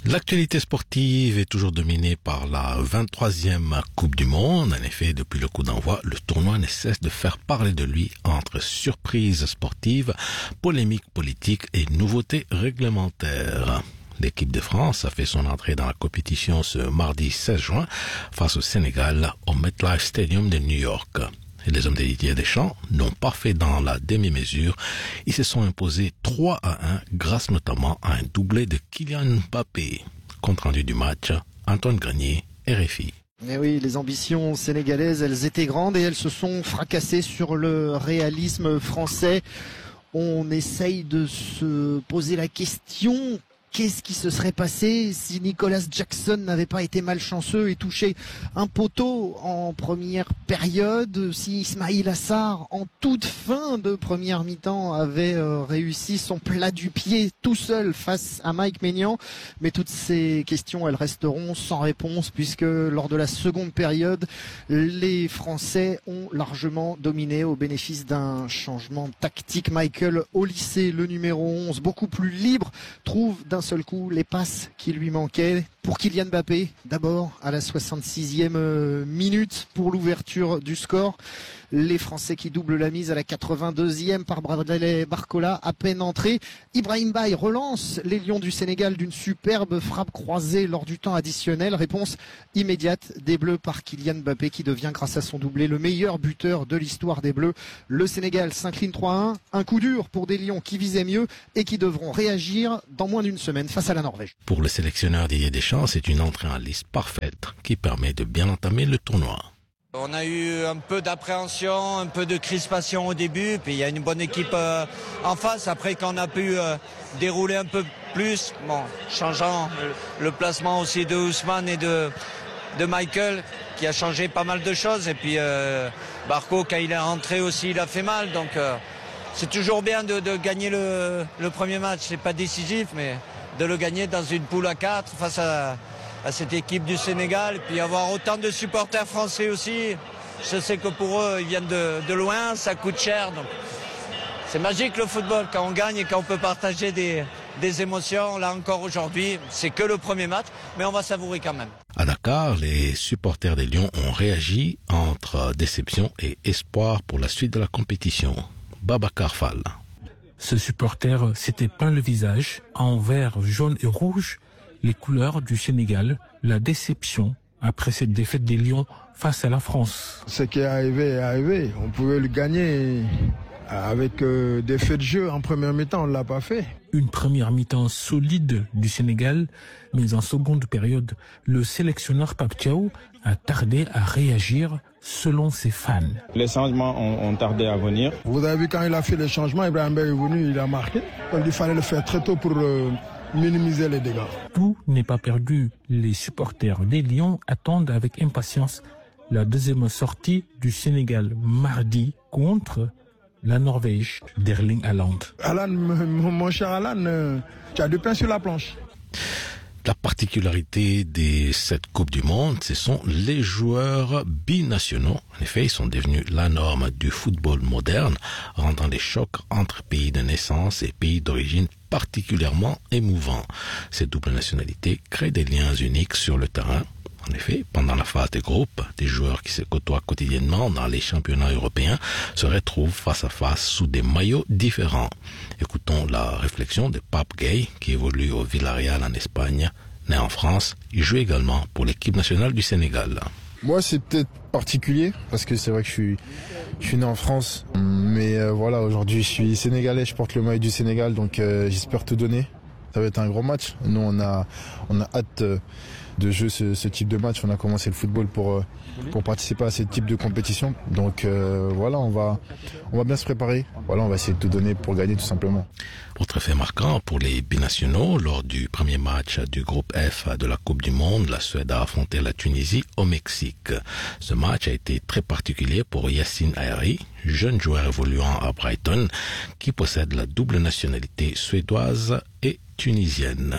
L'actualité sportive est toujours dominée par la 23e Coupe du Monde. En effet, depuis le coup d'envoi, le tournoi ne cesse de faire parler de lui entre surprises sportives, polémiques politiques et nouveautés réglementaires. L'équipe de France a fait son entrée dans la compétition ce mardi 16 juin face au Sénégal au MetLife Stadium de New York. Et les hommes de Didier Deschamps n'ont pas fait dans la demi-mesure. Ils se sont imposés 3-1 grâce notamment à un doublé de Kylian Mbappé. Compte rendu du match, Antoine Grenier, RFI. Mais oui, les ambitions sénégalaises, elles étaient grandes et elles se sont fracassées sur le réalisme français. On essaye de se poser la question... Qu'est-ce qui se serait passé si Nicolas Jackson n'avait pas été malchanceux et touché un poteau en première période, si Ismaïl Assar en toute fin de première mi-temps avait réussi son plat du pied tout seul face à Mike Maignan. Mais toutes ces questions, elles resteront sans réponse puisque lors de la seconde période, les Français ont largement dominé au bénéfice d'un changement tactique. Michael Olise, le numéro 11, beaucoup plus libre, trouve d'un seul coup les passes qui lui manquaient pour Kylian Mbappé, d'abord à la 66e minute pour l'ouverture du score. Les Français qui doublent la mise à la 82e par Bradley Barcola, à peine entré. Ibrahim Baye relance les Lions du Sénégal d'une superbe frappe croisée lors du temps additionnel. Réponse immédiate des Bleus par Kylian Mbappé qui devient grâce à son doublé le meilleur buteur de l'histoire des Bleus. Le Sénégal s'incline 3-1. Un coup dur pour des Lions qui visaient mieux et qui devront réagir dans moins d'une semaine face à la Norvège. Pour le sélectionneur Didier Deschamps, c'est une entrée en liste parfaite qui permet de bien entamer le tournoi. On a eu un peu d'appréhension, un peu de crispation au début, puis il y a une bonne équipe en face. Après, quand on a pu dérouler un peu plus, changeant le placement aussi de Ousmane et de Michael, qui a changé pas mal de choses. Et puis Barco, quand il est rentré aussi, il a fait mal. Donc c'est toujours bien de gagner le premier match. C'est pas décisif, mais de le gagner dans une poule à 4 face à cette équipe du Sénégal, et puis avoir autant de supporters français aussi. Je sais que pour eux, ils viennent de loin, ça coûte cher. Donc c'est magique le football, quand on gagne et quand on peut partager des émotions. Là encore aujourd'hui, c'est que le premier match, mais on va savourer quand même. À Dakar, les supporters des Lions ont réagi entre déception et espoir pour la suite de la compétition. Babacar Fall. Ce supporter s'était peint le visage en vert, jaune et rouge, les couleurs du Sénégal, la déception après cette défaite des Lions face à la France. Ce qui est arrivé. On pouvait le gagner avec des faits de jeu en première mi-temps, on ne l'a pas fait. Une première mi-temps solide du Sénégal, mais en seconde période, le sélectionneur Pape Thiaw a tardé à réagir selon ses fans. Les changements ont tardé à venir. Vous avez vu quand il a fait les changements, Ibrahim Baye est venu, il a marqué. Donc il fallait le faire très tôt pour minimiser les dégâts. Tout n'est pas perdu. Les supporters des Lions attendent avec impatience la deuxième sortie du Sénégal mardi contre la Norvège d'Erling Haaland. Alan, mon cher Alan, tu as du pain sur la planche. La particularité de cette Coupe du Monde, ce sont les joueurs binationaux. En effet, ils sont devenus la norme du football moderne, rendant les chocs entre pays de naissance et pays d'origine particulièrement émouvants. Cette double nationalité crée des liens uniques sur le terrain. En effet, pendant la phase des groupes, des joueurs qui se côtoient quotidiennement dans les championnats européens se retrouvent face à face sous des maillots différents. Écoutons la réflexion de Pape Gueye, qui évolue au Villarreal en Espagne. Né en France, il joue également pour l'équipe nationale du Sénégal. Moi, c'est peut-être particulier, parce que c'est vrai que je suis né en France. Mais voilà, aujourd'hui, je suis sénégalais, je porte le maillot du Sénégal, donc j'espère te donner. Ça va être un grand match. Nous, on a hâte de jouer ce type de match. On a commencé le football pour participer à ce type de compétition. Donc voilà, on va bien se préparer. Voilà, on va essayer de tout donner pour gagner tout simplement. Autre fait marquant pour les binationaux, lors du premier match du groupe F de la Coupe du Monde, la Suède a affronté la Tunisie au Mexique. Ce match a été très particulier pour Yacine Ayari, jeune joueur évoluant à Brighton, qui possède la double nationalité suédoise et tunisienne.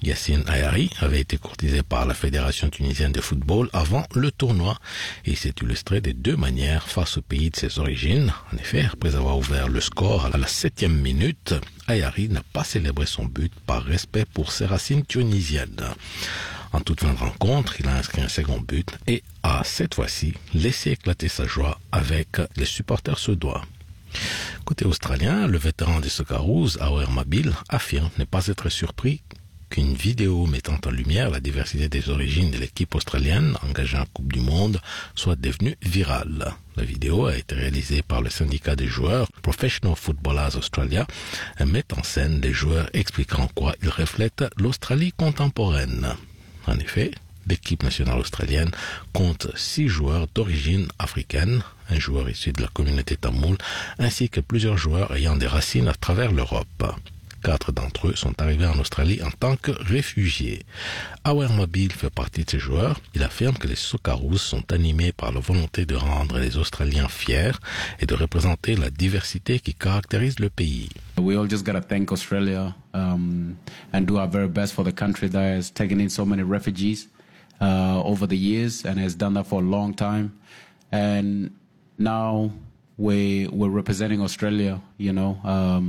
Yassine Ayari avait été courtisé par la Fédération tunisienne de football avant le tournoi et il s'est illustré de deux manières face au pays de ses origines. En effet, après avoir ouvert le score à la 7e minute, Ayari n'a pas célébré son but par respect pour ses racines tunisiennes. En toute fin de rencontre, il a inscrit un second but et a cette fois-ci laissé éclater sa joie avec les supporters suédois. Côté australien, le vétéran des Socceroos, Awer Mabil, affirme ne pas être surpris qu'une vidéo mettant en lumière la diversité des origines de l'équipe australienne engagée en Coupe du Monde soit devenue virale. La vidéo a été réalisée par le syndicat des joueurs Professional Footballers Australia et met en scène les joueurs expliquant en quoi ils reflètent l'Australie contemporaine. En effet, l'équipe nationale australienne compte 6 joueurs d'origine africaine, un joueur issu de la communauté tamoule, ainsi que plusieurs joueurs ayant des racines à travers l'Europe. 4 d'entre eux sont arrivés en Australie en tant que réfugiés. Awer Mabil fait partie de ces joueurs. Il affirme que les Socceroos sont animés par la volonté de rendre les Australiens fiers et de représenter la diversité qui caractérise le pays. We all just gotta thank Australia and do our very best for the country that has taken in so many refugees over the years and has done that for a long time. And now we're representing Australia, you know.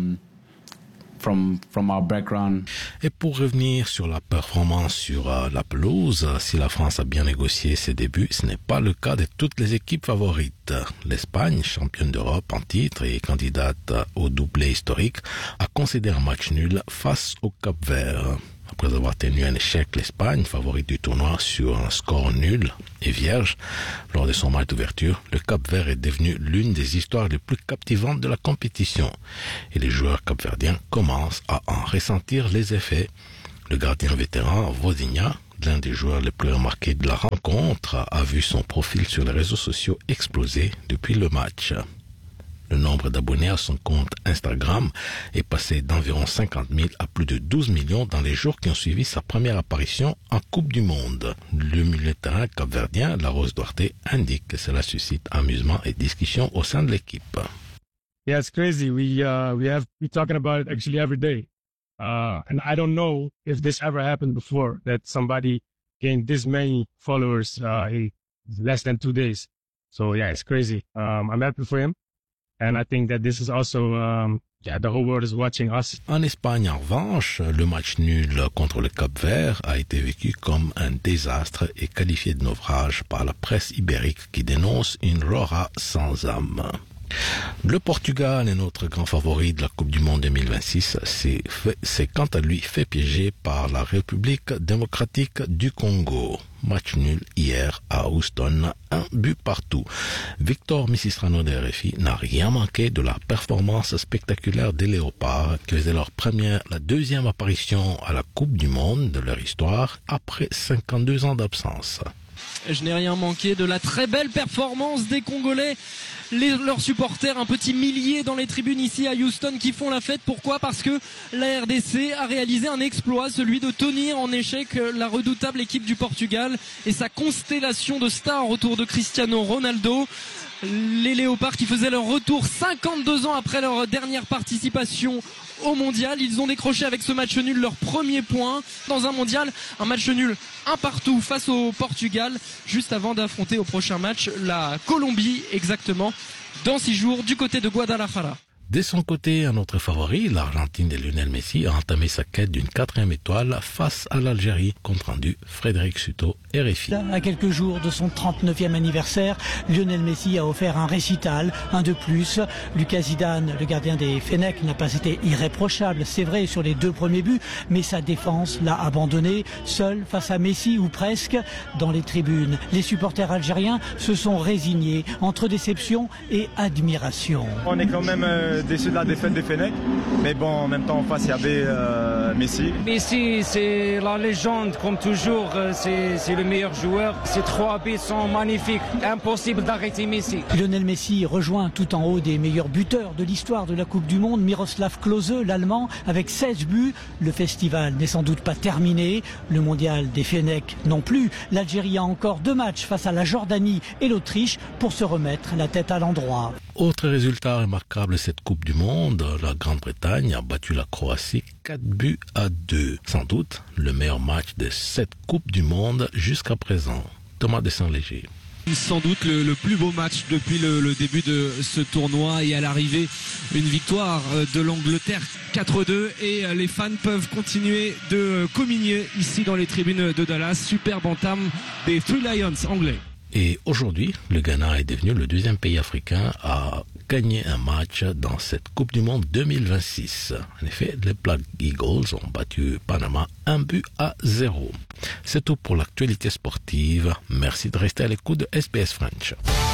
From our background. Et pour revenir sur la performance sur la pelouse, si la France a bien négocié ses débuts, ce n'est pas le cas de toutes les équipes favorites. L'Espagne, championne d'Europe en titre et candidate au doublé historique, a concédé un match nul face au Cap-Vert. Après avoir tenu un échec l'Espagne, favorite du tournoi, sur un score nul et vierge, lors de son match d'ouverture, le Cap-Vert est devenu l'une des histoires les plus captivantes de la compétition. Et les joueurs capverdiens commencent à en ressentir les effets. Le gardien vétéran, Vodinha, l'un des joueurs les plus remarqués de la rencontre, a vu son profil sur les réseaux sociaux exploser depuis le match. Le nombre d'abonnés à son compte Instagram est passé d'environ 50 000 à plus de 12 millions dans les jours qui ont suivi sa première apparition en Coupe du Monde. Le milieu de terrain capverdien, Larose Duarte, indique que cela suscite amusement et discussion au sein de l'équipe. Yeah, it's crazy. We talking about it actually every day. And I don't know if this ever happened before, that somebody gained this many followers in less than 2 days. So yeah, it's crazy. I'm happy for him. And I think that this is also, the whole world is watching us. En Espagne, en revanche, le match nul contre le Cap-Vert a été vécu comme un désastre et qualifié de naufrage par la presse ibérique qui dénonce une Roja sans âme. Le Portugal est notre grand favori de la Coupe du Monde 2026. C'est quant à lui fait piéger par la République démocratique du Congo. Match nul hier à Houston, 1 but partout. Victor Misistrano de RFI n'a rien manqué de la performance spectaculaire des Léopards qui faisaient la deuxième apparition à la Coupe du Monde de leur histoire après 52 ans d'absence. Je n'ai rien manqué de la très belle performance des Congolais. Leurs supporters, un petit millier dans les tribunes ici à Houston qui font la fête. Pourquoi ? Parce que la RDC a réalisé un exploit, celui de tenir en échec la redoutable équipe du Portugal et sa constellation de stars autour de Cristiano Ronaldo. Les Léopards qui faisaient leur retour 52 ans après leur dernière participation au mondial. Ils ont décroché avec ce match nul leur premier point dans un mondial. Un match nul, un partout face au Portugal, juste avant d'affronter au prochain match la Colombie, exactement dans 6 jours du côté de Guadalajara. De son côté, un autre favori, l'Argentine de Lionel Messi, a entamé sa quête d'une 4e étoile face à l'Algérie. Compte rendu, Frédéric Suto, RFI. À quelques jours de son 39e anniversaire, Lionel Messi a offert un récital, un de plus. Lucas Zidane, le gardien des Fennecs, n'a pas été irréprochable, c'est vrai, sur les 2 premiers buts, mais sa défense l'a abandonné, seul face à Messi, ou presque, dans les tribunes. Les supporters algériens se sont résignés entre déception et admiration. On est quand même déçu de la défaite des Fennecs, mais bon, en même temps en face il y avait Messi. Messi, c'est la légende comme toujours, c'est le meilleur joueur. Ces 3 buts sont magnifiques, impossible d'arrêter Messi. Lionel Messi rejoint tout en haut des meilleurs buteurs de l'histoire de la Coupe du Monde, Miroslav Klose, l'Allemand, avec 16 buts. Le festival n'est sans doute pas terminé, le mondial des Fennecs non plus. L'Algérie a encore 2 matchs face à la Jordanie et l'Autriche pour se remettre la tête à l'endroit. Autre résultat remarquable cette Coupe du Monde, la Grande-Bretagne a battu la Croatie 4-2. Sans doute le meilleur match de cette Coupe du Monde jusqu'à présent. Thomas Descentes-Léger. Sans doute le plus beau match depuis le début de ce tournoi, et à l'arrivée une victoire de l'Angleterre 4-2, et les fans peuvent continuer de communier ici dans les tribunes de Dallas. Superbe entame des Three Lions anglais. Et aujourd'hui, le Ghana est devenu le deuxième pays africain à gagner un match dans cette Coupe du Monde 2026. En effet, les Black Eagles ont battu Panama 1-0. C'est tout pour l'actualité sportive. Merci de rester à l'écoute de SBS French.